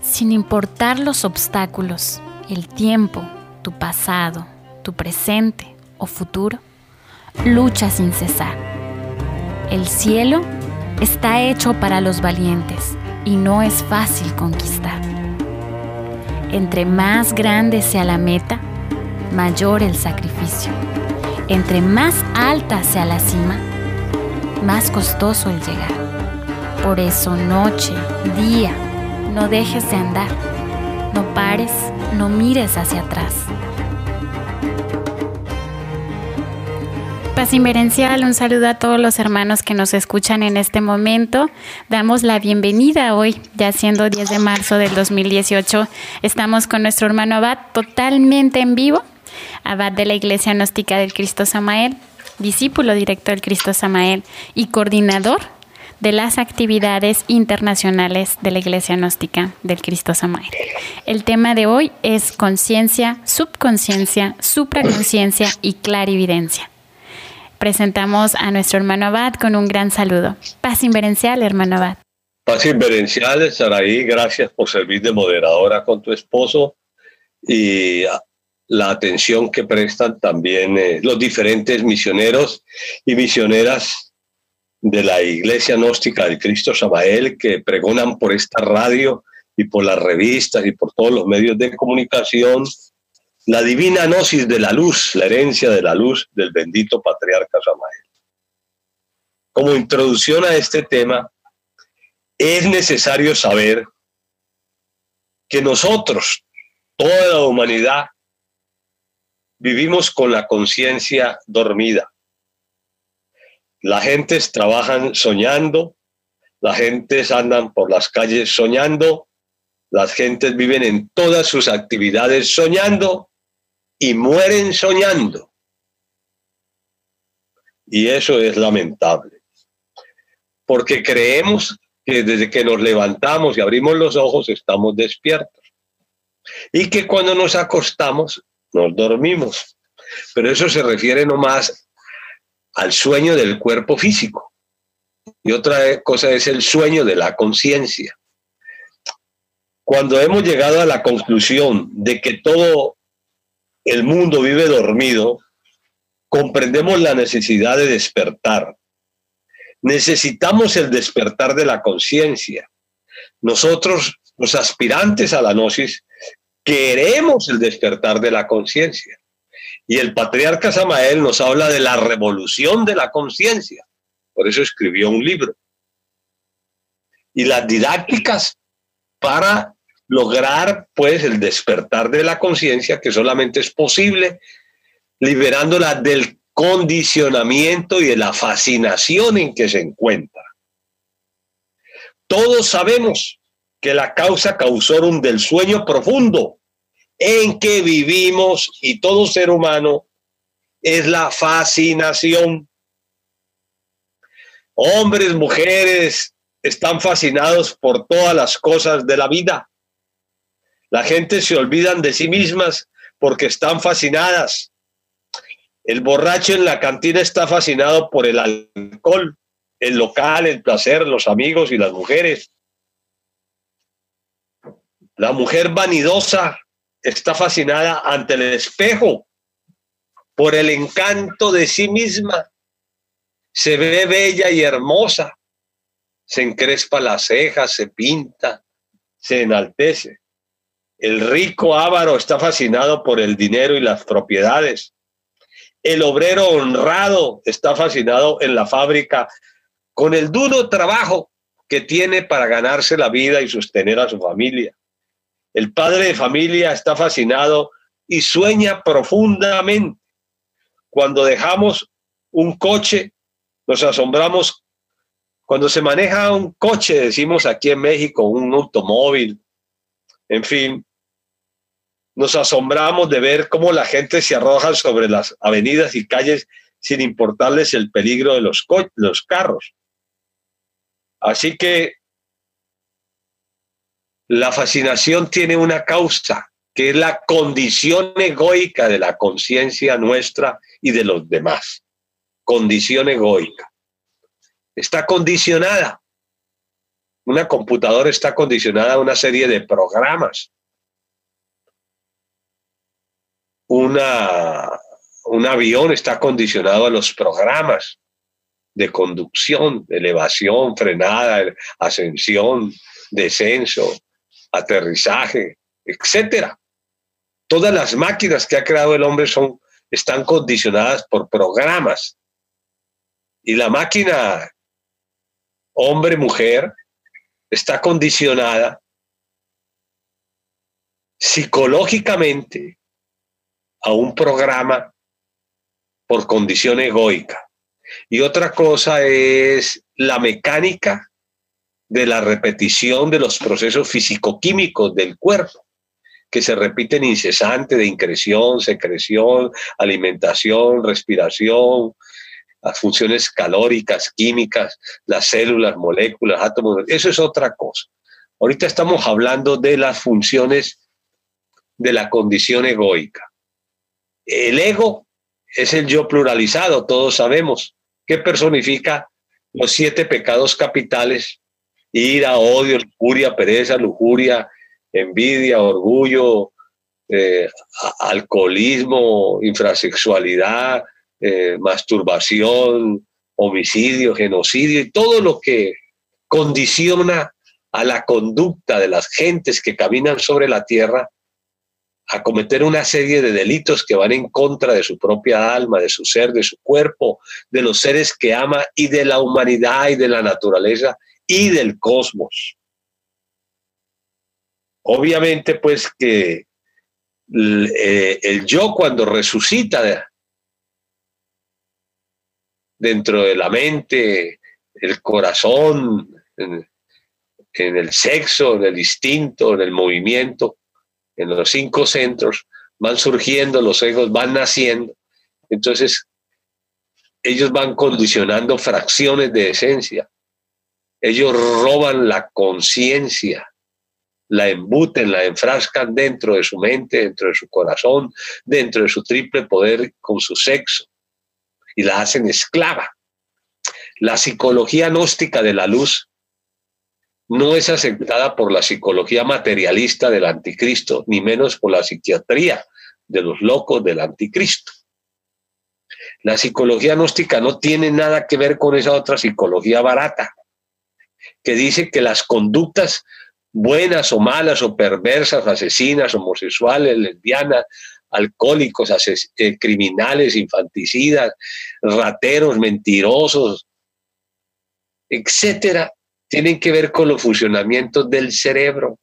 Sin importar los obstáculos, el tiempo, tu pasado, tu presente o futuro, lucha sin cesar. El cielo está hecho para los valientes y no es fácil conquistar. Entre más grande sea la meta, mayor el sacrificio. Entre más alta sea la cima, más costoso el llegar. Por eso, noche, día, no dejes de andar. No pares, no mires hacia atrás. Paz inverencial, un saludo a todos los hermanos que nos escuchan en este momento. Damos la bienvenida hoy, ya siendo 10 de marzo del 2018. Estamos con nuestro hermano Abad totalmente en vivo. Abad de la Iglesia Gnóstica del Cristo Samael, discípulo directo del Cristo Samael y coordinador de las actividades internacionales de la Iglesia Gnóstica del Cristo Samael. El tema de hoy es conciencia, subconsciencia, supraconciencia y clarividencia. Presentamos a nuestro hermano Abad con un gran saludo. Paz inverencial, hermano Abad. Paz inverencial, Saraí, gracias por servir de moderadora con tu esposo y la atención que prestan también los diferentes misioneros y misioneras de la Iglesia Gnóstica del Cristo Samael que pregonan por esta radio y por las revistas y por todos los medios de comunicación la divina gnosis de la luz, la herencia de la luz del bendito Patriarca Samael. Como introducción a este tema, es necesario saber que nosotros, toda la humanidad, vivimos con la conciencia dormida. La gente trabajan soñando, las gentes andan por las calles soñando, las gentes viven en todas sus actividades soñando y mueren soñando. Y eso es lamentable, porque creemos que desde que nos levantamos y abrimos los ojos estamos despiertos y que cuando nos acostamos nos dormimos. Pero eso se refiere nomás al sueño del cuerpo físico. Y otra cosa es el sueño de la conciencia. Cuando hemos llegado a la conclusión de que todo el mundo vive dormido, comprendemos la necesidad de despertar. Necesitamos el despertar de la conciencia. Nosotros, los aspirantes a la gnosis, queremos el despertar de la conciencia. Y el Patriarca Samael nos habla de la revolución de la conciencia. Por eso escribió un libro. Y las didácticas para lograr, pues, el despertar de la conciencia, que solamente es posible liberándola del condicionamiento y de la fascinación en que se encuentra. Todos sabemos que la causa causorum del sueño profundo en que vivimos y todo ser humano es la fascinación. Hombres, mujeres están fascinados por todas las cosas de la vida. La gente se olvidan de sí mismas porque están fascinadas. El borracho en la cantina está fascinado por el alcohol, el local, el placer, los amigos y las mujeres. La mujer vanidosa está fascinada ante el espejo por el encanto de sí misma. Se ve bella y hermosa, se encrespa las cejas, se pinta, se enaltece. El rico avaro está fascinado por el dinero y las propiedades. El obrero honrado está fascinado en la fábrica con el duro trabajo que tiene para ganarse la vida y sostener a su familia. El padre de familia está fascinado y sueña profundamente. Cuando dejamos un coche, nos asombramos. Cuando se maneja un coche, decimos aquí en México, un automóvil, en fin, nos asombramos de ver cómo la gente se arroja sobre las avenidas y calles sin importarles el peligro de los carros. Así que la fascinación tiene una causa, que es la condición egoica de la conciencia nuestra y de los demás. Condición egoica. Está condicionada. Una computadora está condicionada a una serie de programas. Un avión está condicionado a los programas de conducción, elevación, frenada, ascensión, descenso, aterrizaje, etcétera. Todas las máquinas que ha creado el hombre están condicionadas por programas. Y la máquina hombre-mujer está condicionada psicológicamente a un programa por condición egoica. Y otra cosa es la mecánica de la repetición de los procesos físico-químicos del cuerpo, que se repiten incesante de increción, secreción, alimentación, respiración, las funciones calóricas, químicas, las células, moléculas, átomos. Eso es otra cosa. Ahorita estamos hablando de las funciones de la condición egoica. El ego es el yo pluralizado, todos sabemos, que personifica los 7 pecados capitales: ira, odio, lujuria, pereza, lujuria, envidia, orgullo, alcoholismo, infrasexualidad, masturbación, homicidio, genocidio y todo lo que condiciona a la conducta de las gentes que caminan sobre la tierra a cometer una serie de delitos que van en contra de su propia alma, de su ser, de su cuerpo, de los seres que ama y de la humanidad y de la naturaleza y del cosmos. Obviamente, pues que el yo cuando resucita dentro de la mente, el corazón, en el sexo, en el instinto, en el movimiento, en los 5 centros, van surgiendo, los egos van naciendo. Entonces, ellos van condicionando fracciones de esencia. Ellos roban la conciencia, la embuten, la enfrascan dentro de su mente, dentro de su corazón, dentro de su triple poder con su sexo, y la hacen esclava. La psicología gnóstica de la luz no es aceptada por la psicología materialista del anticristo, ni menos por la psiquiatría de los locos del anticristo. La psicología gnóstica no tiene nada que ver con esa otra psicología barata, que dice que las conductas buenas o malas o perversas, asesinas, homosexuales, lesbianas, alcohólicos, criminales, infanticidas, rateros, mentirosos, etcétera, tienen que ver con los funcionamientos del cerebro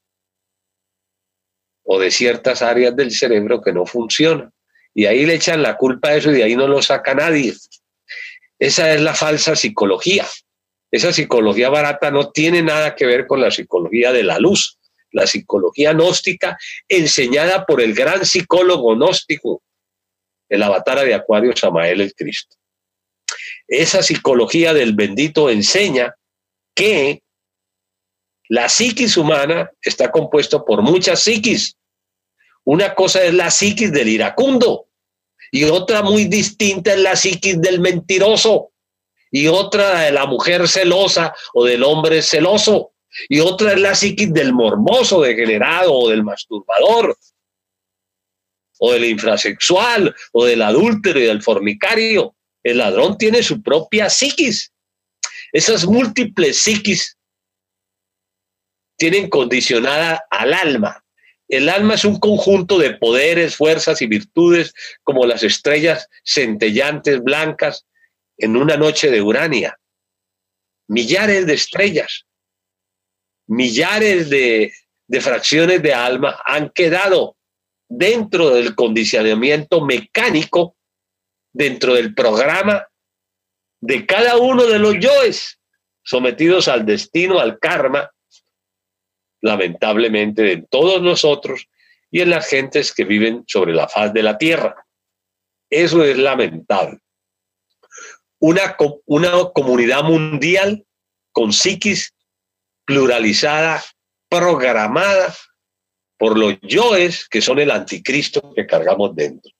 o de ciertas áreas del cerebro que no funcionan. Y ahí le echan la culpa a eso y de ahí no lo saca nadie. Esa es la falsa psicología. Esa psicología barata no tiene nada que ver con la psicología de la luz. La psicología gnóstica, enseñada por el gran psicólogo gnóstico, el avatar de Acuario, Samael el Cristo. Esa psicología del bendito enseña que la psiquis humana está compuesta por muchas psiquis. Una cosa es la psiquis del iracundo y otra muy distinta es la psiquis del mentiroso y otra de la mujer celosa o del hombre celoso y otra es la psiquis del morboso degenerado o del masturbador o del infrasexual o del adúltero y del fornicario. El ladrón tiene su propia psiquis. Esas múltiples psiquis tienen condicionada al alma. El alma es un conjunto de poderes, fuerzas y virtudes como las estrellas centellantes blancas en una noche de Urania. Millares de estrellas, millares de fracciones de alma han quedado dentro del condicionamiento mecánico, dentro del programa de cada uno de los yoes, sometidos al destino, al karma, lamentablemente, en todos nosotros y en las gentes que viven sobre la faz de la tierra. Eso es lamentable. Una comunidad mundial con psiquis pluralizada, programada por los yoes que son el anticristo que cargamos dentro.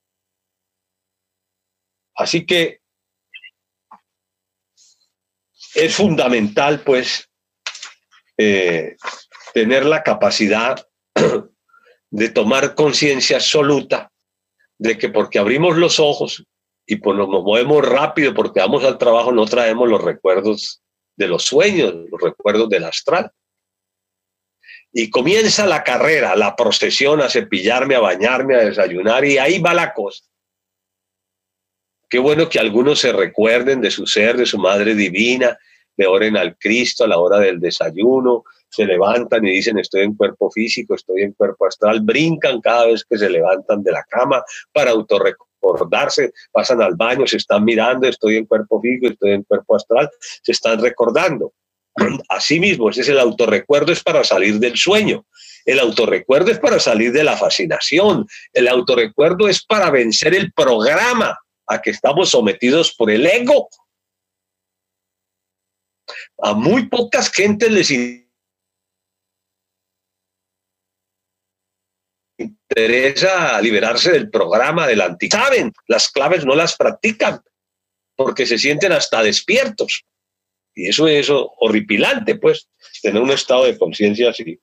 Así que es fundamental, pues, eh, tener la capacidad de tomar conciencia absoluta de que porque abrimos los ojos y pues nos movemos rápido porque vamos al trabajo, no traemos los recuerdos de los sueños, los recuerdos del astral. Y comienza la carrera, la procesión, a cepillarme, a bañarme, a desayunar, y ahí va la cosa. Qué bueno que algunos se recuerden de su ser, de su Madre Divina, le oren al Cristo a la hora del desayuno, se levantan y dicen estoy en cuerpo físico, estoy en cuerpo astral, brincan cada vez que se levantan de la cama para autorrecordarse, pasan al baño, se están mirando, estoy en cuerpo físico, estoy en cuerpo astral, se están recordando. Asimismo, ese es el autorrecuerdo, es para salir del sueño. El autorrecuerdo es para salir de la fascinación. El autorrecuerdo es para vencer el programa a que estamos sometidos por el ego. A muy pocas gentes les interesa liberarse del programa del saben, las claves no las practican porque se sienten hasta despiertos. Y eso es horripilante, pues, tener un estado de conciencia así.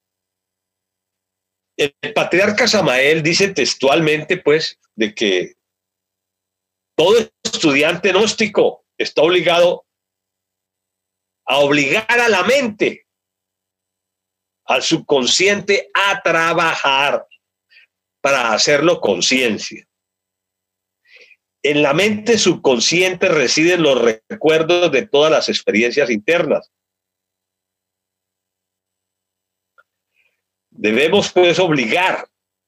El patriarca Samael dice textualmente, pues, de que todo estudiante gnóstico está obligado a obligar a la mente, al subconsciente, a trabajar para hacerlo conciencia. En la mente subconsciente residen los recuerdos de todas las experiencias internas. Debemos, pues, obligar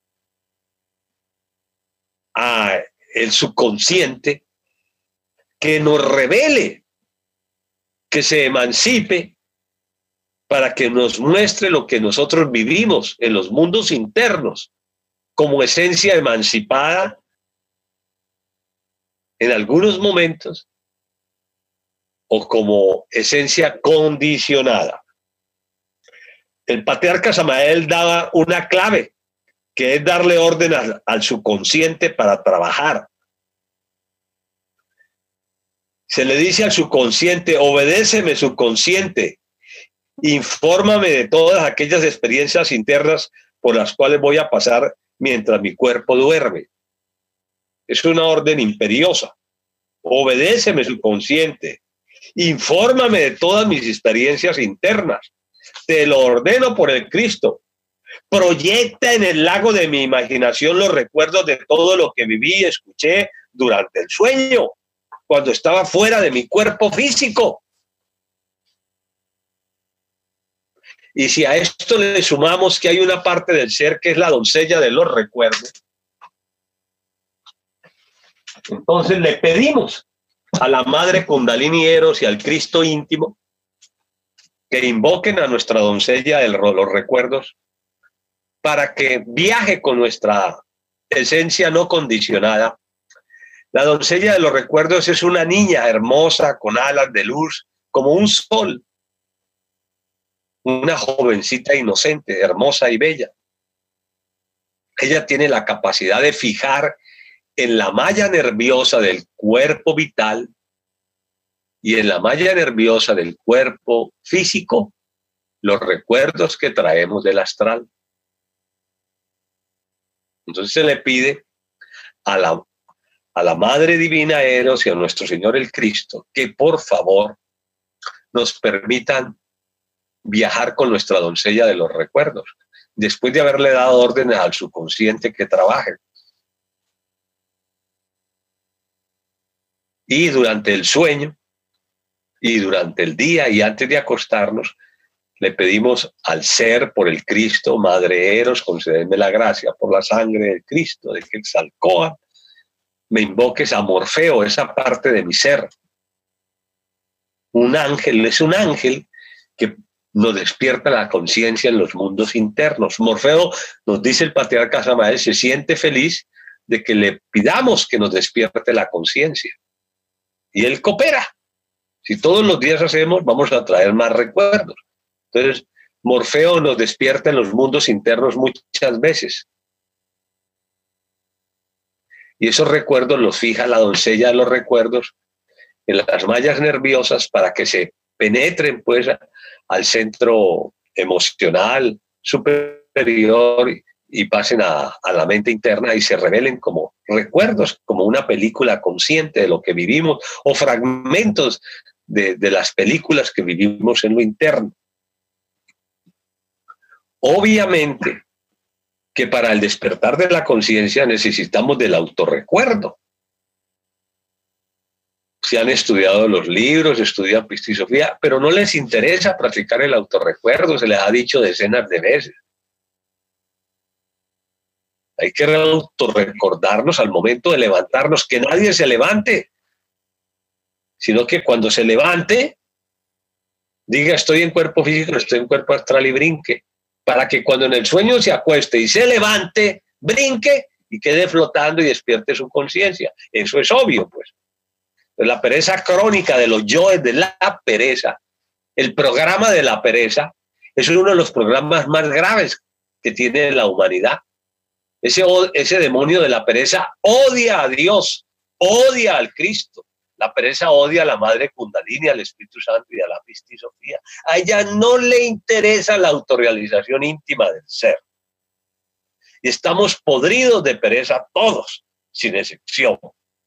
al subconsciente que nos revele, que se emancipe para que nos muestre lo que nosotros vivimos en los mundos internos como esencia emancipada en algunos momentos o como esencia condicionada. El patriarca Samael daba una clave, que es darle orden al subconsciente para trabajar. Se le dice al subconsciente, obedéceme subconsciente, infórmame de todas aquellas experiencias internas por las cuales voy a pasar mientras mi cuerpo duerme. Es una orden imperiosa. Obedéceme subconsciente, infórmame de todas mis experiencias internas. Te lo ordeno por el Cristo. Proyecta en el lago de mi imaginación los recuerdos de todo lo que viví y escuché durante el sueño, cuando estaba fuera de mi cuerpo físico. Y si a esto le sumamos que hay una parte del ser que es la doncella de los recuerdos, entonces le pedimos a la Madre Kundalini Eros y al Cristo íntimo que invoquen a nuestra doncella de los recuerdos para que viaje con nuestra esencia no condicionada. La doncella de los recuerdos es una niña hermosa con alas de luz, como un sol. Una jovencita inocente, hermosa y bella. Ella tiene la capacidad de fijar en la malla nerviosa del cuerpo vital y en la malla nerviosa del cuerpo físico los recuerdos que traemos del astral. Entonces se le pide a la Madre Divina Eros y a nuestro Señor el Cristo que por favor nos permitan viajar con nuestra doncella de los recuerdos, después de haberle dado órdenes al subconsciente que trabaje. Y durante el sueño, y durante el día, y antes de acostarnos, le pedimos al ser, por el Cristo, Madre Eros, concédeme la gracia por la sangre del Cristo, de que Quetzalcóatl, me invoques a Morfeo, esa parte de mi ser. Un ángel, es un ángel que nos despierta la conciencia en los mundos internos. Morfeo, nos dice el patriarca Samael, se siente feliz de que le pidamos que nos despierte la conciencia. Y él coopera. Si todos los días hacemos, vamos a traer más recuerdos. Entonces, Morfeo nos despierta en los mundos internos muchas veces. Y esos recuerdos los fija la doncella de los recuerdos en las mallas nerviosas para que se penetren, pues, al centro emocional superior y pasen a la mente interna y se revelen como recuerdos, como una película consciente de lo que vivimos o fragmentos de las películas que vivimos en lo interno. Obviamente que para el despertar de la conciencia necesitamos del autorrecuerdo. Se han estudiado los libros, estudian pistisofía, pero no les interesa practicar el autorrecuerdo, se les ha dicho decenas de veces. Hay que autorrecordarnos al momento de levantarnos, que nadie se levante, sino que cuando se levante, diga estoy en cuerpo físico, estoy en cuerpo astral y brinque, para que cuando en el sueño se acueste y se levante, brinque y quede flotando y despierte su conciencia. Eso es obvio, pues. La pereza crónica de los yoes de la pereza, el programa de la pereza, es uno de los programas más graves que tiene la humanidad. Ese demonio de la pereza odia a Dios, odia al Cristo. La pereza odia a la Madre Kundalini, al Espíritu Santo y a la Pistisofía. A ella no le interesa la autorrealización íntima del ser. Y estamos podridos de pereza todos, sin excepción.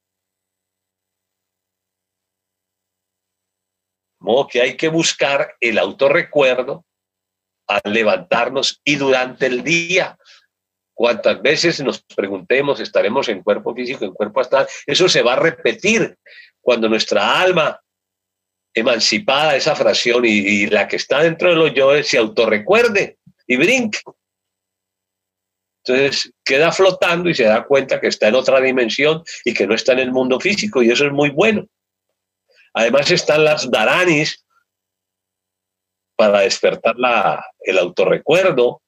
De modo que hay que buscar el autorrecuerdo al levantarnos y durante el día. Cuantas veces nos preguntemos, estaremos en cuerpo físico, en cuerpo astral, eso se va a repetir cuando nuestra alma emancipada, esa fracción y la que está dentro de los yoes se autorrecuerde y brinque. Entonces queda flotando y se da cuenta que está en otra dimensión y que no está en el mundo físico, y eso es muy bueno. Además están las dharanis para despertar el autorrecuerdo,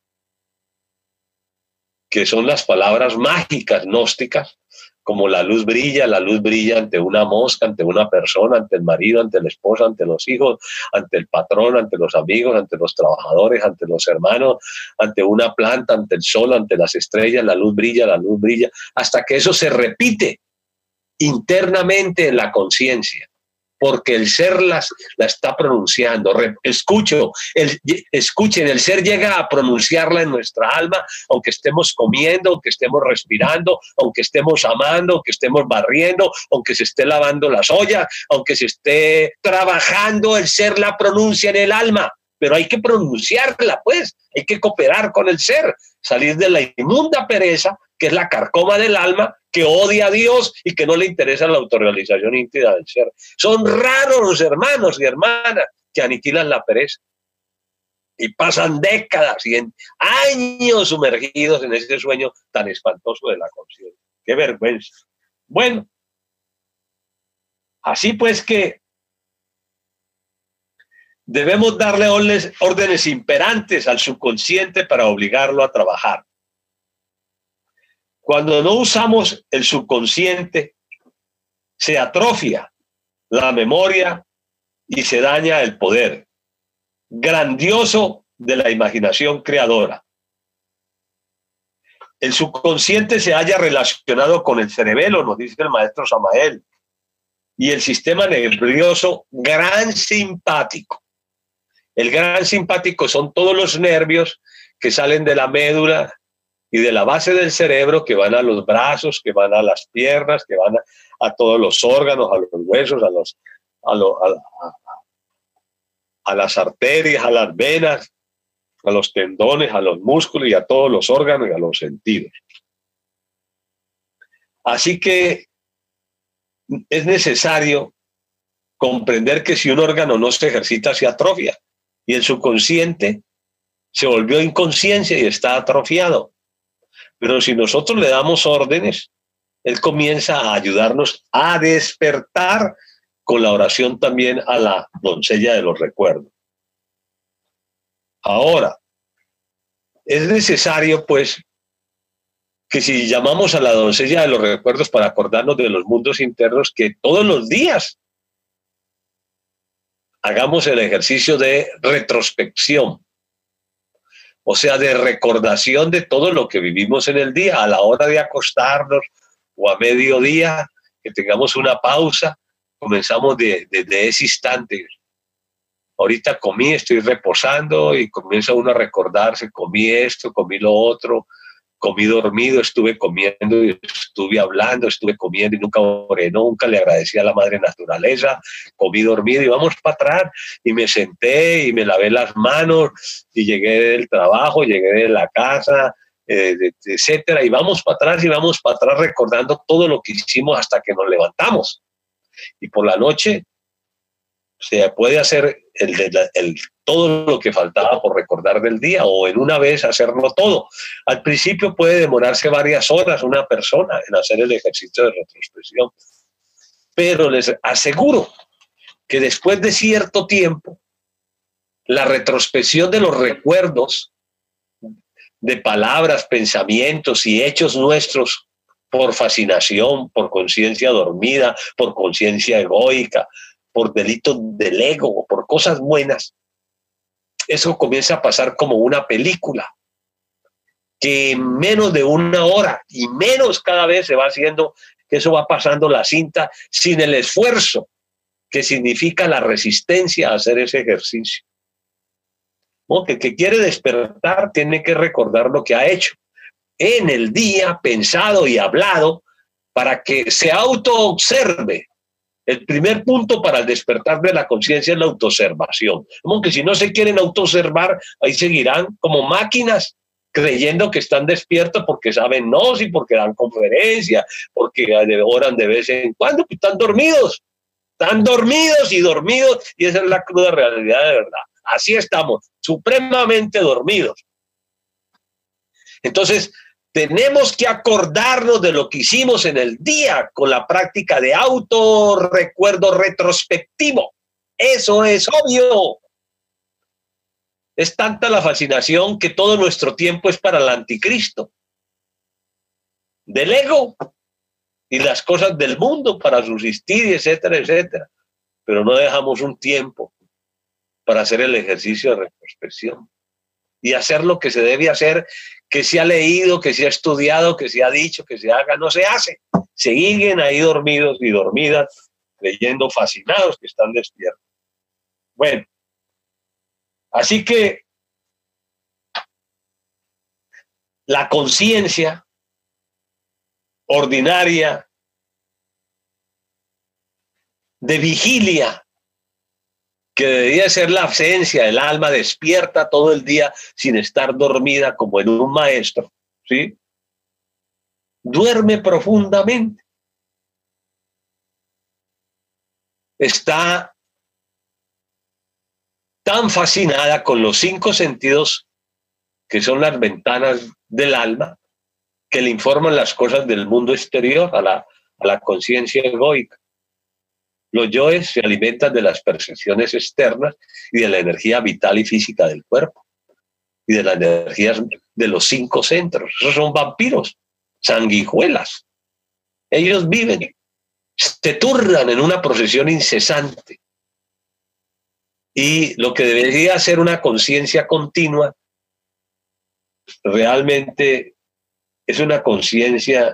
que son las palabras mágicas gnósticas, como la luz brilla ante una mosca, ante una persona, ante el marido, ante la esposa, ante los hijos, ante el patrón, ante los amigos, ante los trabajadores, ante los hermanos, ante una planta, ante el sol, ante las estrellas, la luz brilla, hasta que eso se repite internamente en la conciencia. Porque el ser la está pronunciando. Escuchen, el ser llega a pronunciarla en nuestra alma, aunque estemos comiendo, aunque estemos respirando, aunque estemos amando, aunque estemos barriendo, aunque se esté lavando las ollas, aunque se esté trabajando, el ser la pronuncia en el alma. Pero hay que pronunciarla, pues, hay que cooperar con el ser, salir de la inmunda pereza, que es la carcoma del alma, que odia a Dios y que no le interesa la autorrealización íntima del ser. Son raros los hermanos y hermanas que aniquilan la pereza y pasan décadas y años sumergidos en ese sueño tan espantoso de la conciencia. ¡Qué vergüenza! Bueno, así pues que debemos darle órdenes imperantes al subconsciente para obligarlo a trabajar. Cuando no usamos el subconsciente, se atrofia la memoria y se daña el poder grandioso de la imaginación creadora. El subconsciente se halla relacionado con el cerebelo, nos dice el maestro Samael, y el sistema nervioso gran simpático. El gran simpático son todos los nervios que salen de la médula y de la base del cerebro, que van a los brazos, que van a las piernas, que van a todos los órganos, a los huesos, a las arterias, a las venas, a los tendones, a los músculos y a todos los órganos y a los sentidos. Así que es necesario comprender que si un órgano no se ejercita, se atrofia, y el subconsciente se volvió inconsciencia y está atrofiado. Pero si nosotros le damos órdenes, él comienza a ayudarnos a despertar con la oración también a la doncella de los recuerdos. Ahora, es necesario, pues, que si llamamos a la doncella de los recuerdos para acordarnos de los mundos internos, que todos los días hagamos el ejercicio de retrospección. O sea, de recordación de todo lo que vivimos en el día, a la hora de acostarnos o a mediodía, que tengamos una pausa, comenzamos desde ese instante. ahorita comí, estoy reposando, y comienza uno a recordarse, comí esto, comí lo otro, comí dormido, estuve comiendo y estuve hablando, estuve comiendo y nunca oré, nunca le agradecí a la madre naturaleza, comí dormido y vamos para atrás, y me senté y me lavé las manos y llegué del trabajo, llegué de la casa, etcétera, y vamos para atrás recordando todo lo que hicimos hasta que nos levantamos. Y por la noche se puede hacer todo lo que faltaba por recordar del día, o en una vez hacerlo todo. Al principio puede demorarse varias horas una persona en hacer el ejercicio de retrospección, pero les aseguro que después de cierto tiempo, la retrospección de los recuerdos de palabras, pensamientos y hechos nuestros por fascinación, por conciencia dormida, por conciencia egoica, por delitos del ego, por cosas buenas, eso comienza a pasar como una película, que en menos de una hora y menos cada vez se va haciendo, que eso va pasando la cinta sin el esfuerzo que significa la resistencia a hacer ese ejercicio. ¿No? Que el que quiere despertar tiene que recordar lo que ha hecho en el día, pensado y hablado, para que se autoobserve. El primer punto para el despertar de la conciencia es la autoobservación. Como que si no se quieren autoobservar, ahí seguirán como máquinas, creyendo que están despiertos porque saben y porque dan conferencias, porque oran de vez en cuando, pues están dormidos y esa es la cruda realidad de verdad. Así estamos, supremamente dormidos. Entonces, tenemos que acordarnos de lo que hicimos en el día con la práctica de autorrecuerdo retrospectivo. Eso es obvio. Es tanta la fascinación que todo nuestro tiempo es para el anticristo, del ego y las cosas del mundo para subsistir, etcétera, etcétera. Pero no dejamos un tiempo para hacer el ejercicio de retrospección y hacer lo que se debe hacer, que se ha leído, que se ha estudiado, que se ha dicho, que se haga, no se hace. Siguen ahí dormidos y dormidas, creyendo fascinados que están despiertos. Bueno, así que la conciencia ordinaria de vigilia, que debería ser la ausencia del alma despierta todo el día sin estar dormida como en un maestro, ¿sí? Duerme profundamente. Está tan fascinada con los 5 sentidos, que son las ventanas del alma, que le informan las cosas del mundo exterior a la conciencia egoica. Los yoes se alimentan de las percepciones externas y de la energía vital y física del cuerpo y de las energías de los 5 centros. Esos son vampiros, sanguijuelas. Ellos viven, se turnan en una procesión incesante. Y lo que debería ser una conciencia continua, realmente es una conciencia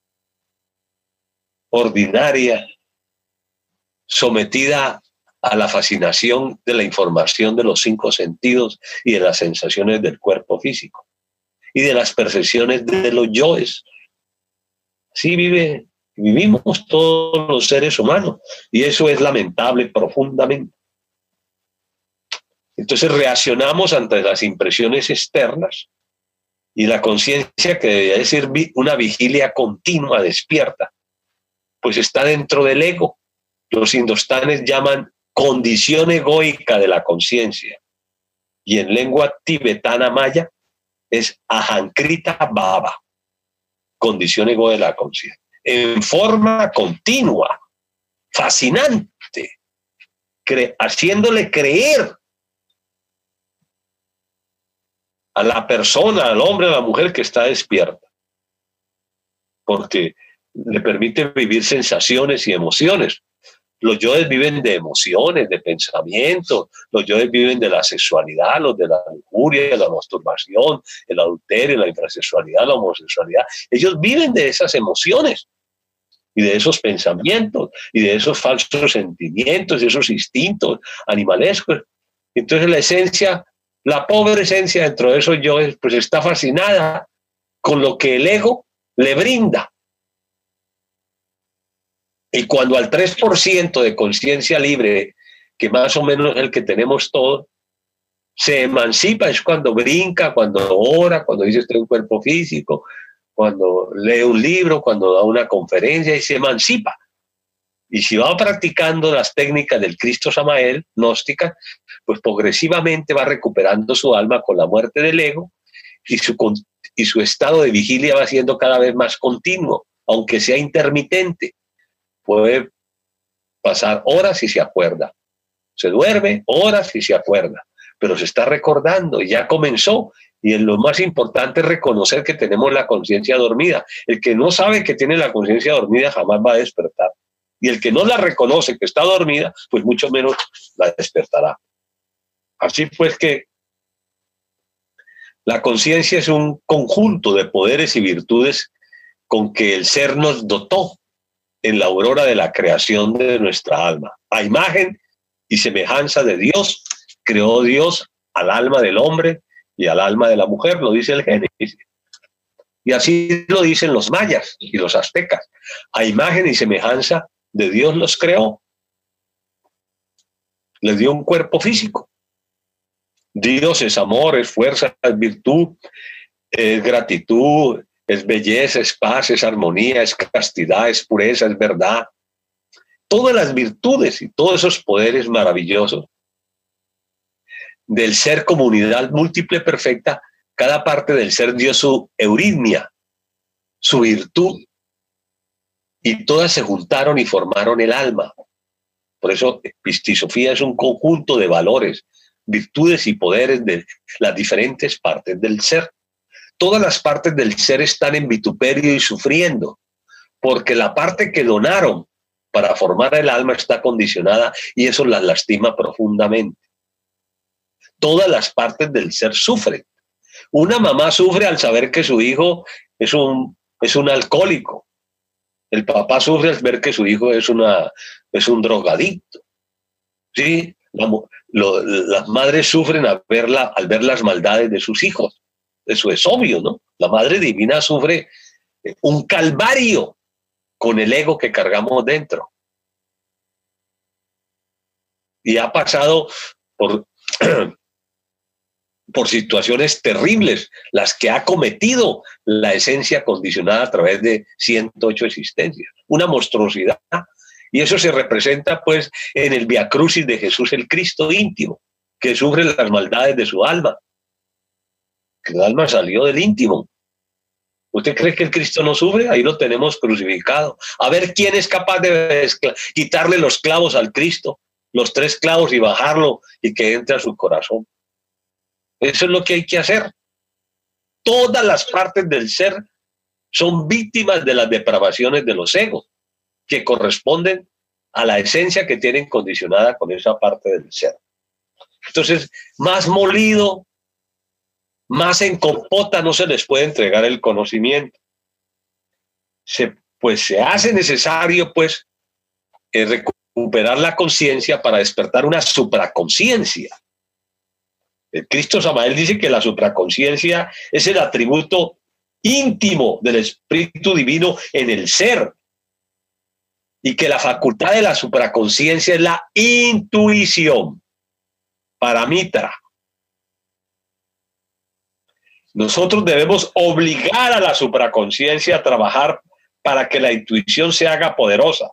ordinaria, sometida a la fascinación de la información de los 5 sentidos y de las sensaciones del cuerpo físico y de las percepciones de los yoes. Así vivimos todos los seres humanos, y eso es lamentable profundamente. Entonces reaccionamos ante las impresiones externas, y la conciencia, que debería ser una vigilia continua, despierta, pues está dentro del ego. Los indostanes llaman condición egoica de la conciencia, y en lengua tibetana maya es ahankrita bhava, condición ego de la conciencia, en forma continua, fascinante, haciéndole creer a la persona, al hombre, a la mujer que está despierta, porque le permite vivir sensaciones y emociones. Los yoes viven de emociones, de pensamientos. Los yoes viven de la sexualidad, los de la lujuria, la masturbación, el adulterio, la infrasexualidad, la homosexualidad. Ellos viven de esas emociones y de esos pensamientos y de esos falsos sentimientos, de esos instintos animalescos. Entonces la esencia, la pobre esencia dentro de eso yo, pues está fascinada con lo que el ego le brinda. Y cuando al 3% de conciencia libre, que más o menos es el que tenemos todos, se emancipa, es cuando brinca, cuando ora, cuando dice estoy en un cuerpo físico, cuando lee un libro, cuando da una conferencia y se emancipa. Y si va practicando las técnicas del Cristo Samael, gnóstica, pues progresivamente va recuperando su alma con la muerte del ego y su estado de vigilia va siendo cada vez más continuo, aunque sea intermitente. Puede pasar horas y se acuerda. Se duerme horas y se acuerda, pero se está recordando y ya comenzó. Y lo más importante es reconocer que tenemos la conciencia dormida. El que no sabe que tiene la conciencia dormida jamás va a despertar. Y el que no la reconoce que está dormida, pues mucho menos la despertará. Así pues que la conciencia es un conjunto de poderes y virtudes con que el ser nos dotó en la aurora de la creación de nuestra alma. A imagen y semejanza de Dios, creó Dios al alma del hombre y al alma de la mujer, lo dice el Génesis. Y así lo dicen los mayas y los aztecas. A imagen y semejanza de Dios los creó. Les dio un cuerpo físico. Dios es amor, es fuerza, es virtud, es gratitud, es belleza, es paz, es armonía, es castidad, es pureza, es verdad. Todas las virtudes y todos esos poderes maravillosos del ser comunidad múltiple perfecta, cada parte del ser dio su euritmia, su virtud, y todas se juntaron y formaron el alma. Por eso Pistisofía es un conjunto de valores, virtudes y poderes de las diferentes partes del ser. Todas las partes del ser están en vituperio y sufriendo, porque la parte que donaron para formar el alma está condicionada y eso las lastima profundamente. Todas las partes del ser sufren. Una mamá sufre al saber que su hijo es un alcohólico. El papá sufre al ver que su hijo es un drogadicto. ¿Sí? Las madres sufren al ver las maldades de sus hijos. Eso es obvio, ¿no? La Madre Divina sufre un calvario con el ego que cargamos dentro. Y ha pasado por situaciones terribles, las que ha cometido la esencia condicionada a través de 108 existencias. Una monstruosidad. Y eso se representa pues en el Via Crucis de Jesús el Cristo íntimo, que sufre las maldades de su alma. Que el alma salió del íntimo. ¿Usted cree que el Cristo no sufre? Ahí lo tenemos crucificado. A ver quién es capaz de quitarle los clavos al Cristo, los 3 clavos y bajarlo y que entre a su corazón. Eso es lo que hay que hacer. Todas las partes del ser son víctimas de las depravaciones de los egos, que corresponden a la esencia que tienen condicionada con esa parte del ser. Entonces, más molido, más en compota no se les puede entregar el conocimiento. Pues se hace necesario pues recuperar la conciencia para despertar una supraconciencia. El Cristo Samael dice que la supraconciencia es el atributo íntimo del Espíritu Divino en el ser y que la facultad de la supraconciencia es la intuición, paramitra. Nosotros debemos obligar a la supraconciencia a trabajar para que la intuición se haga poderosa.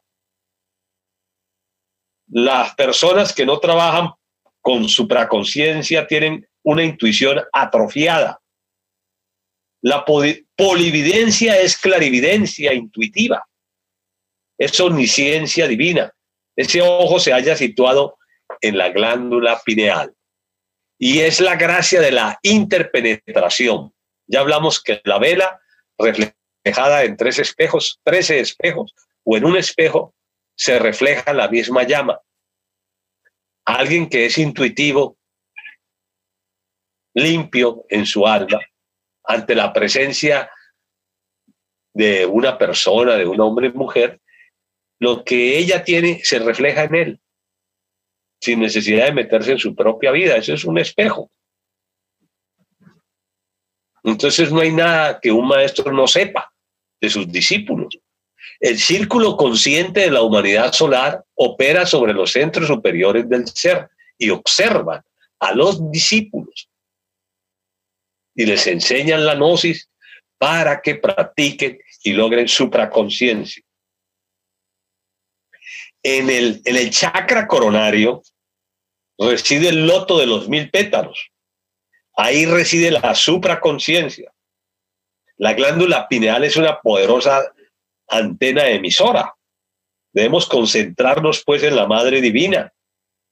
Las personas que no trabajan con supraconciencia tienen una intuición atrofiada. La polividencia es clarividencia intuitiva, es omnisciencia divina. Ese ojo se halla situado en la glándula pineal y es la gracia de la interpenetración. Ya hablamos que la vela reflejada en 13 espejos o en un espejo se refleja la misma llama. Alguien que es intuitivo, limpio en su alma, ante la presencia de una persona, de un hombre y mujer, lo que ella tiene se refleja en él. sin necesidad de meterse en su propia vida. Eso es un espejo. Entonces no hay nada que un maestro no sepa de sus discípulos. El círculo consciente de la humanidad solar opera sobre los centros superiores del ser y observa a los discípulos y les enseñan la gnosis para que practiquen y logren supraconciencia. En el chakra coronario reside el loto de los 1000 pétalos. Ahí reside la supraconciencia. La glándula pineal es una poderosa antena emisora. Debemos concentrarnos pues en la Madre Divina